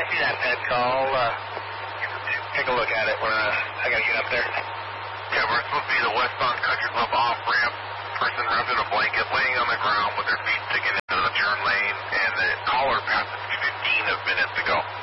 see that pet call. Take a look at it when I gotta get up there. Yeah, we're supposed to be the westbound Country Club off-ramp. Person wrapped in a blanket, laying on the ground with their feet sticking into the turn lane, and the caller passed us 15 minutes ago.